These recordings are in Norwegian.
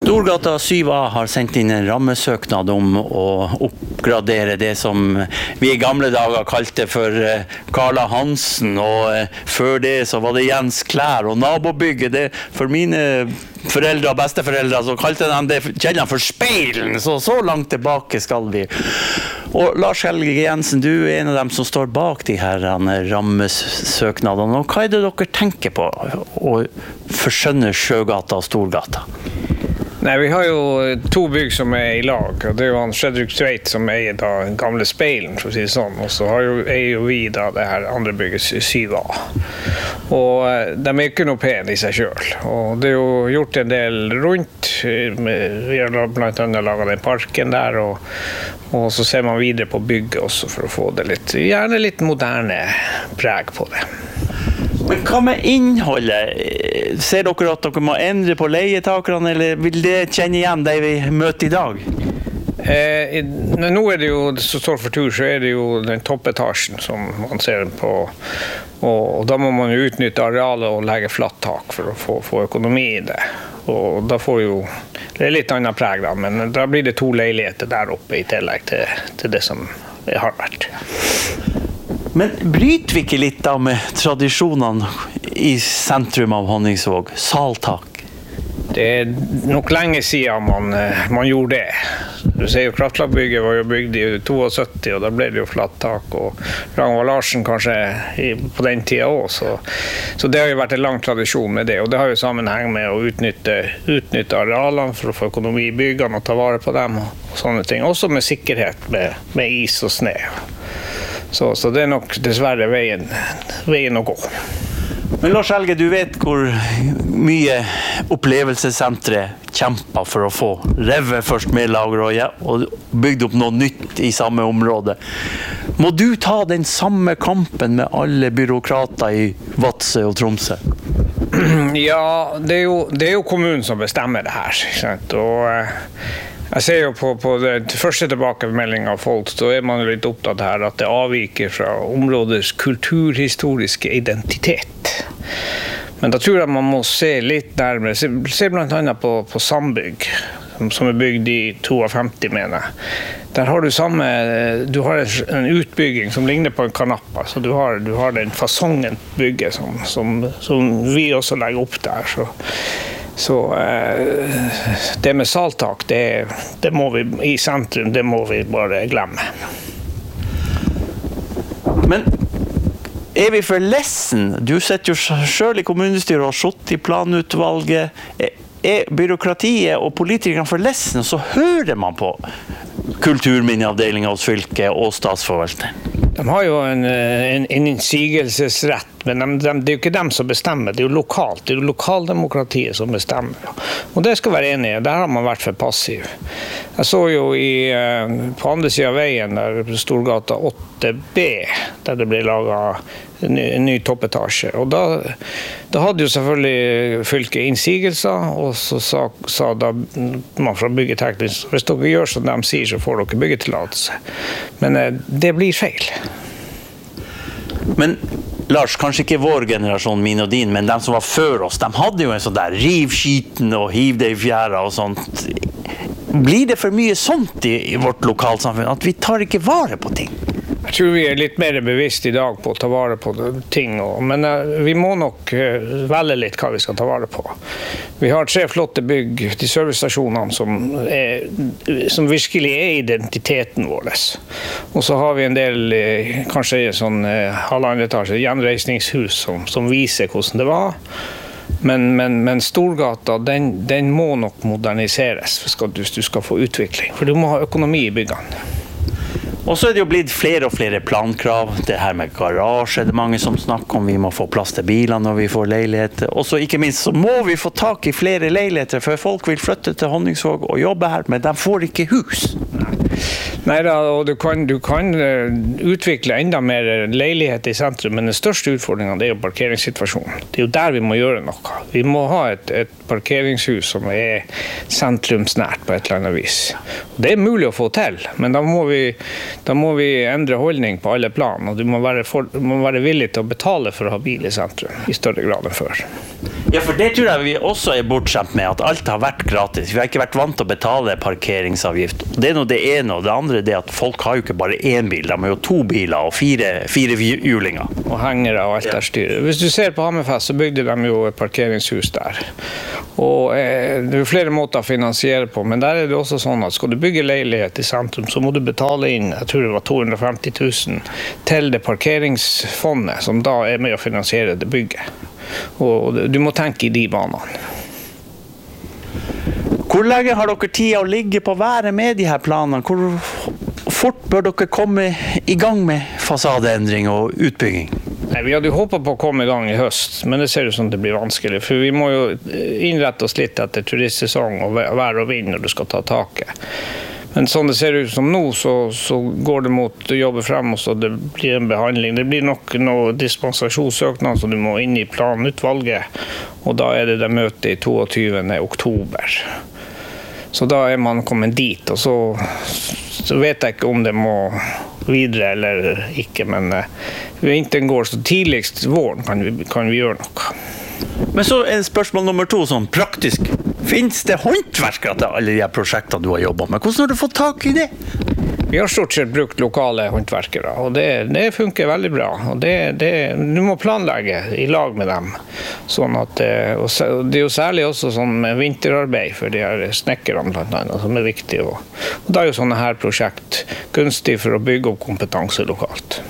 Storgata 7A har sendt inn en rammesøknad om å oppgradere det som vi i gamle dager kalte for Karla Hansen, og før det så var det Jens Klær og nabobygget. Det for mine foreldre og besteforeldre så kalte de det kjelleren for Speilen, så langt tilbake skal vi. Og Lars Helge Jensen, du en av dem som står bak de her rammesøknadene, og hva det dere tenker på å forskjønne Sjøgata og Storgata? Nei, vi har jo to bygg som i lag, og det jo han Fredrik Tveit som eier da gamle Speilen, for å si det sånn, og så eier jo vi da det her andre bygget 7A. Og de ikke noe pen i seg selv, og det jo gjort en del rundt, vi har blant annet laget den parken der, og så ser man videre på bygget også for å få det litt, gjerne litt moderne preg på det. Men hva med innholdet? Ser dere at dere må endre på leietakerne, eller vil det kjenne igjen det vi møter i dag? Nå det jo, som står for tur, så det jo den toppetasjen som man ser på, og da må man jo utnytte arealet og legge flatt tak for å få økonomi i det. Og da får jo, det litt annet preg da, men da blir det 2 leiligheter der oppe i tillegg til det som har vært. Men bryter vi ikke litt da med tradisjonene i sentrum av Honningsvåg? Saltak? Det nok lenge siden man gjorde det. Du ser jo Kraftlabygget var jo bygd i 72, og da ble det jo flatt tak, og Ragnvald Larsen kanskje på den tiden også. Så det har jo vært en lang tradisjon med det, og det har jo sammenheng med å utnytte arealene for å få økonomi i byggene og ta vare på dem og sånne ting. Også med sikkerhet med is og sne. Så det nok dessverre veien å gå. Men Lars Helge, du vet hvor mye opplevelsessentret kjemper for å få revet først med lager og bygd opp noe nytt i samme område. Må du ta den samme kampen med alle byråkrater i Vadsø og Tromsø? Ja, det jo kommunen som bestemmer det her, ikke sant? Og jeg ser jo på det første tilbakemeldingen av folk, så man jo litt opptatt her at det avviker fra områdets kulturhistoriske identitet. Men da tror jeg man må se litt nærmere. Se blant annet på Sandbygg, som bygd i 52, mener jeg. Der har du har en utbygging som ligner på en kanappa, så du har den fasongen bygget som vi også legger opp der, Så det med saltak, det må vi i sentrum, det må vi bare glemme. Men vi for lessen? Du sitter jo selv i kommunestyret og har sittet i planutvalget. Byråkratiet og politikerne for lessen, så hører man på kulturminneavdelingen hos fylket og statsforvalteren. De har jo en innsigelsesrett, men det jo ikke dem som bestemmer, det jo lokalt, det jo lokaldemokratiet som bestemmer. Og det skal være enige, der har man vært for passiv. Jeg så jo på andre siden av veien, der Storgata 8B, der det ble laget en ny toppetasje. Og da hadde jo selvfølgelig fylket innsigelser, og så sa da man fra byggeteknisk, hvis dere gjør som de sier, så får dere byggetillatelse. Men det blir feil. Men Lars, kanskje ikke vår generasjon, min og din, men de som var før oss, de hadde jo en sånn der riv skiten og hiv det i fjæra og sånt. Blir det for mye sånt i vårt lokalsamfunn, at vi tar ikke vare på ting? Jeg tror vi litt mer bevisst i dag på å ta vare på ting, men vi må nok velge litt hva vi skal ta vare på. Vi har 3 flotte bygg til servicestasjonene som virkelig identiteten vår. Og så har vi en del, kanskje sånn halvannen etasje, gjenreisningshus som viser hvordan det var. Men Storgata, den må nok moderniseres hvis du skal få utvikling, for du må ha økonomi i byggene. Og så det jo blitt flere og flere plankrav. Det her med garasje, det mange som snakker om. Vi må få plass til biler når vi får leiligheter. Og så ikke minst så må vi få tak i flere leiligheter, for folk vil flytte til Honningsvåg og jobbe her, men de får ikke hus. Nei da, og du kan utvikle enda mer leilighet i sentrum, men den største utfordringen det jo parkeringssituasjonen. Det jo der vi må gjøre noe. Vi må ha et parkeringshus som sentrumsnært på et eller annet vis. Det mulig å få til, men da må vi endre holdning på alle plan, og du må være villig til å betale for å ha bil i sentrum i større grad enn før. Ja, for det tror jeg vi også bortskjemt med, at alt har vært gratis. Vi har ikke vært vant til å betale parkeringsavgift. Det noe det ene, og det andre det at folk har jo ikke bare én bil, de har jo 2 biler og 4 hjulinger. Og hengere og alt der styrer. Hvis du ser på Hammerfest, så bygde de jo et parkeringshus der. Og det er flere måter å finansiere på, men der det også sånn at skal du bygge leilighet i sentrum, så må du betale inn, jeg tror det var 250 000, til det parkeringsfondet, som da med å finansiere det bygget. Og du må tenke i de banene. Hvor lenge har dere tid å ligge på været med de her planene? Hvor fort bør dere komme i gang med fasadeendring og utbygging? Nei, vi hadde jo håpet på å komme i gang i høst, men det ser ut som det blir vanskelig, for vi må jo innrette oss litt etter turistsesong og vær og vind når du skal ta taket. Men sånn det ser ut som nå, så går det mot å jobbe frem, og så det blir en behandling. Det blir nok noe dispensasjonssøknad som du må inn i planutvalget, og da det møte i 22. oktober. Så da man kommet dit, og så vet jeg ikke om det må videre eller ikke, men vinteren går så tidligst våren kan vi gjøre noe. Men så spørsmål nummer 2, sånn praktisk. Finnes det håndverkere til alle de prosjektene du har jobbet med? Hvordan har du fått tak i det? Vi har stort sett brukt lokale håndverkere, og det funker veldig bra. Og du må planlegge i lag med dem. Sånn at, og det jo særlig også sånn vinterarbeid for de her snekkerne blant annet, som viktig. Og da jo sånne her prosjekt gunstig for å bygge opp kompetanse lokalt.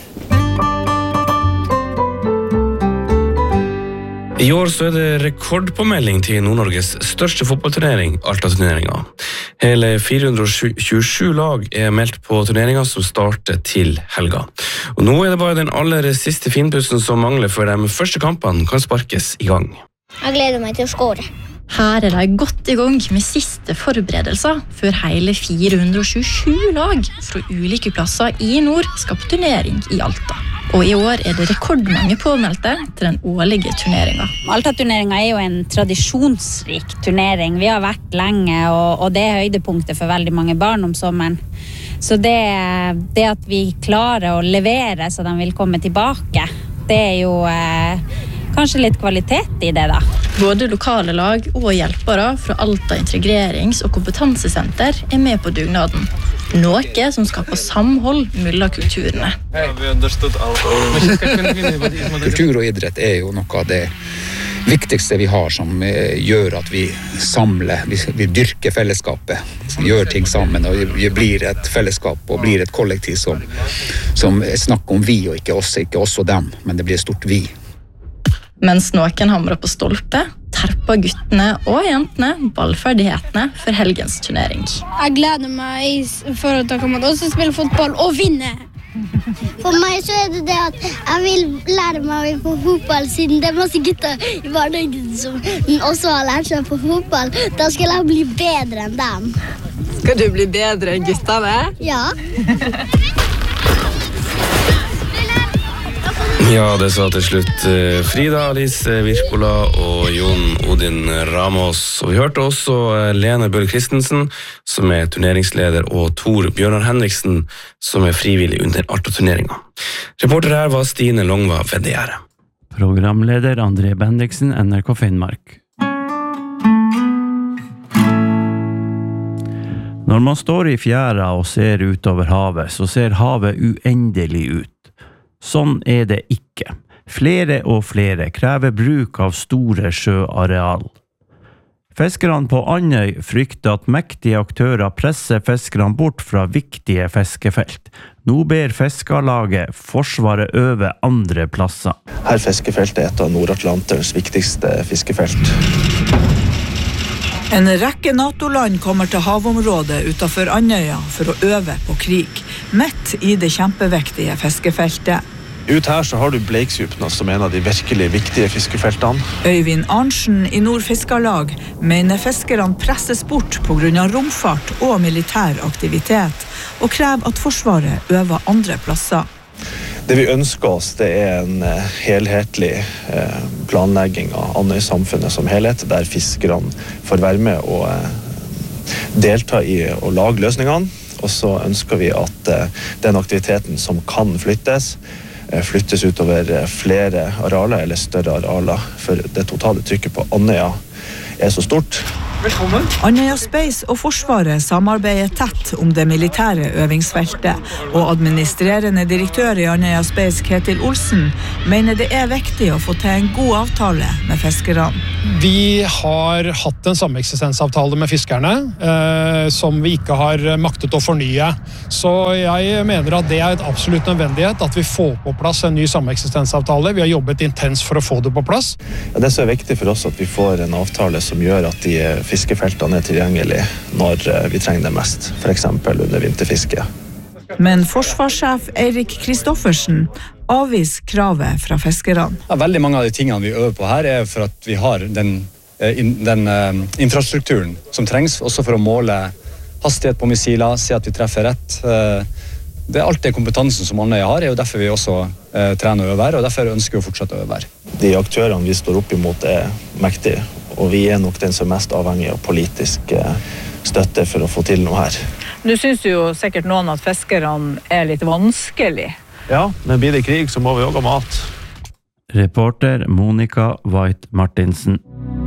I år så det rekordpåmelding til Nord-Norges største fotballturnering, Alta-turneringen. Hele 427 lag meldt på turneringen som starter til helga. Og nå det bare den aller siste finpussen som mangler før de første kampene kan sparkes i gang. Jeg gleder meg til å skåre. Her de godt i gang med siste forberedelser før hele 427 lag fra ulike plasser i nord skal på turnering i Alta. Og i år det rekordmange påmeldte til den årlige turneringen. Alta-turneringen jo en tradisjonsrik turnering. Vi har vært lenge, og det høydepunktet for veldig mange barn om sommeren. Så det at vi klarer å levere så de vil komme tilbake, det jo kanskje litt kvalitet i det da. Både lokale lag og hjelpere fra Alta Integrerings- og kompetansesenter med på dugnaden. Noe som skaper samhold mellom kulturene. Kultur og idrett jo noe av det viktigste vi har, som gjør at vi samler, vi dyrker fellesskapet, gjør ting sammen, og vi blir et fellesskap og blir et kollektiv som snakker om vi og ikke oss og dem, men det blir et stort vi. Mens noen hamrer på stolpe, terper guttene og jentene ballferdighetene for helgens turnering. Jeg gleder meg for at jeg kan også spille fotball og vinne. For meg så det at jeg vil lære meg på fotball, siden det masse gutter i barnehagen som også har lært seg på fotball. Da skal jeg bli bedre enn dem. Skal du bli bedre enn guttene? Ja. Ja, det sa til slutt Frida Alice Virkola og Jon Odin Ramos. Og vi hørte også Lene Bøll Christensen, som turneringsleder, og Tor Bjørnar Henriksen, som frivillig under Alta-turneringen. Reporter her var Stine Longva Veddegjerde. Programleder André Bendiksen, NRK Finnmark. Når man står i fjæra og ser utover havet, så ser havet uendelig ut. Sånn det ikke. Flere og flere krever bruk av store sjøareal. Fiskerne på Andøy frykter at mektige aktører presser fiskerne bort fra viktige fiskefelt. Nå ber Fiskarlaget Forsvaret øve andre plasser. Her fiskefeltet et av Nord-Atlanterens viktigste fiskefelt. En rekke NATO-land kommer til havområdet utenfor Andøya for å øve på krig, midt i det kjempeviktige fiskefeltet. Ut her så har du Bleiksupna som en av de virkelig viktige fiskefeltene. Øyvind Arntzen i Nord-Fiskarlag mener fiskerne presses bort på grunn av romfart og militær aktivitet, og krever at Forsvaret øver andre plasser. Det vi ønsker oss, det en helhetlig planlegging av Andøy-samfunnet som helhet, der fiskerne får være med og delta i å lage løsningene. Og så ønsker vi at den aktiviteten som kan flyttes, flyttes utover flere arealer eller større arealer, for det totale trykket på Andøya så stort. Velkommen. Andøya Space og Forsvaret samarbeider tett om det militære øvingsfeltet, og administrerende direktør I Andøya Space, Ketil Olsen, mener det viktig å få til en god avtale med fiskerne. Vi har hatt en sameksistensavtale med fiskerne, som vi ikke har maktet å fornye. Så jeg mener at det et absolutt nødvendighet, at vi får på plass en ny sameksistensavtale. Vi har jobbet intenst for å få det på plass. Ja, det så viktig for oss at vi får en avtale som gjør at de fiskefeltene tilgjengelige når vi trenger det mest, for eksempel under vinterfiske. Men forsvarssjef Eirik Kristoffersen avviser kravet fra fiskerne. Ja, veldig mange av de tingene vi øver på her for at vi har den infrastrukturen som trengs, også for å måle hastighet på missiler, se at vi treffer rett. Det alt det kompetansen som Andøya har, jo derfor vi også trener og øver, og derfor ønsker vi å fortsette å øve. De aktørene vi står opp imot mektige, og vi nok den som mest avhengig av politisk støtte for å få til noe her. Nå synes jo sikkert noen at fiskerne litt vanskelig. Ja, men blir det krig så må vi også ha mat. Reporter Monica White Martinsen.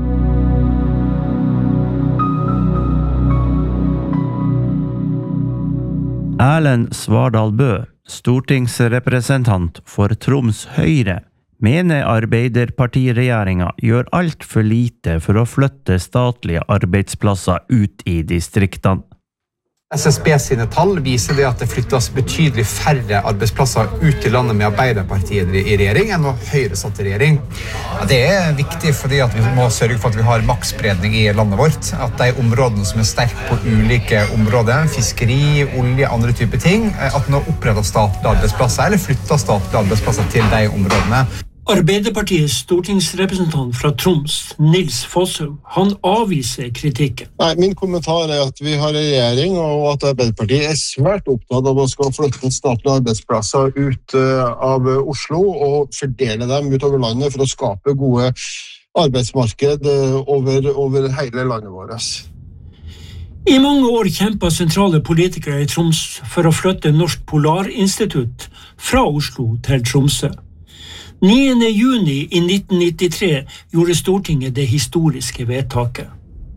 Erlend Svardal Bø, stortingsrepresentant for Troms Høyre, mener Arbeiderpartiregjeringen gjør alt for lite for å flytte statlige arbeidsplasser ut I distriktene. SSB sine tall viser det at det flyttes betydelig færre arbeidsplasser ut I landet med Arbeiderpartiet I regjering enn når Høyre satt I regjering. Ja, det viktig fordi at vi må sørge for at vi har maktspredning I landet vårt. At de områdene som sterke på ulike områder, fiskeri, olje, andre typer ting, at nå oppretter statlige arbeidsplasser eller flytter statlige arbeidsplasser til de områdene. Arbeiderpartiets stortingsrepresentant fra Troms, Nils Fossum, han avviser kritikken. Nei, min kommentar at vi har en regjering, og at Arbeiderpartiet svært opptatt av å skal flytte statlige arbeidsplasser ut av Oslo og fordele dem utover landet for å skape gode arbeidsmarked over hele landet vårt. I mange år kjempet sentrale politikere I Troms for å flytte Norsk Polarinstitutt fra Oslo til Tromsø. 9. juni I 1993 gjorde Stortinget det historiske vedtaket.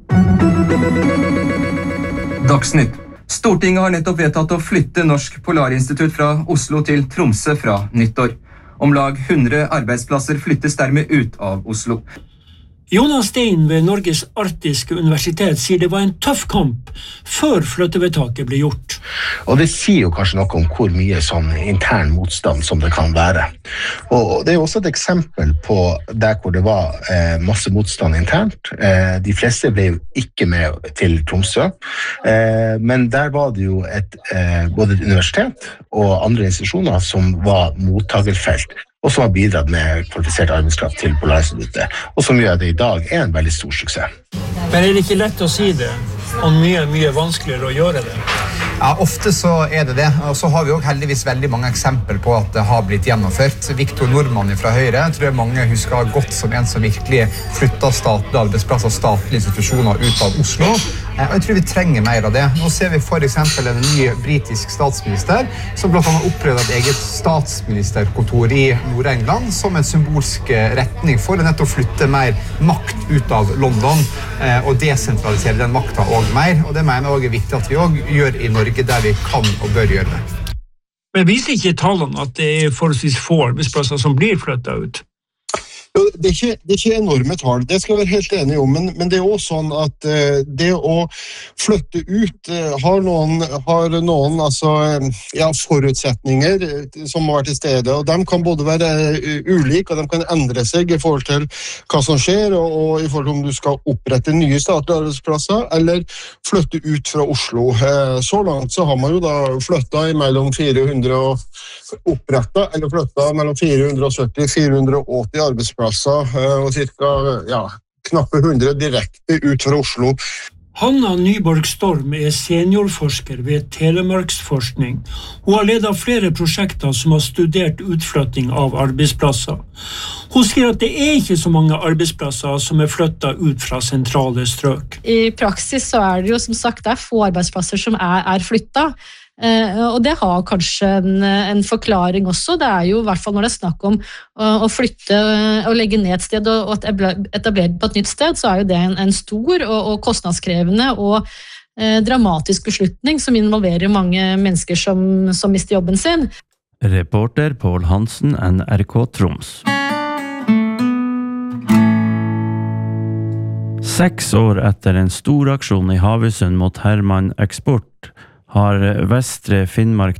Dagsnytt. Stortinget har nettopp vedtatt å flytte Norsk Polarinstitutt fra Oslo til Tromsø fra nyttår. Om lag 100 arbeidsplasser flyttes dermed ut av Oslo. Jonas Stein ved Norges Arktiske Universitet sier det var en tøff kamp før flyttevedtaket ble gjort. Og det sier jo kanskje noe om hvor mye sånn intern motstand som det kan være. Og det også et eksempel på der hvor det var masse motstand internt. De fleste ble jo ikke med til Tromsø, men der var det jo både et universitet og andre institusjoner som var mottagerfelt, og som har bidratt med kvalifisert arbeidskraft til Polarinstituttet, og som gjør det I dag en veldig stor suksess. Men det ikke lett å si det, og mye vanskeligere å gjøre det? Ja, ofte så det det, og så har vi også heldigvis veldig mange eksempel på at det har blitt gjennomført. Viktor Nordmann fra Høyre tror jeg mange husker godt som en som virkelig flyttet statlige arbeidsplasser og statlige institusjoner ut av Oslo. Og jeg tror vi trenger mer av det. Nå ser vi for eksempel en ny britisk statsminister som blant annet opprettet et eget statsministerkontor I Nord-England som en symbolsk retning for å nettopp flytte mer makt ut av London og desentralisere den makta også mer. Og det mener jeg også viktig at vi også gjør I Norge der vi kan og bør gjøre det. Men viser ikke tallene at det forholdsvis få arbeidsplasser som blir flyttet ut? Det ikke enorme tall, det skal jeg være helt enig om, men det også sånn at det å flytte ut har noen altså, ja, forutsetninger som må være til stede, og de kan både være ulike, og de kan endre seg I forhold til hva som skjer, og I forhold til om du skal opprette nye statlige arbeidsplasser, eller flytte ut fra Oslo. Så langt så har man jo da flyttet mellom 400 og opprettet, eller flyttet mellom 470-480 arbeidsplasser, og cirka knappe 100 direkte ut fra Oslo. Hanna Nyborg Storm seniorforsker ved Telemarksforskning. Hun har ledet flere prosjekter som har studert utflytting av arbeidsplasser. Hun sier at det ikke så mange arbeidsplasser som flyttet ut fra sentrale strøk. I praksis så det jo som sagt få arbeidsplasser som flyttet. Og det har kanskje en forklaring også. Det jo I hvert fall når det snakk om å flytte og legge ned et sted og etablere på et nytt sted, så jo det en stor og kostnadskrevende og dramatisk beslutning som involverer mange mennesker som mister jobben sin. Reporter Pål Hansen, NRK Troms. 6 år etter en stor aksjon I Havøysund mot Herman Eksport har Vestre Finnmark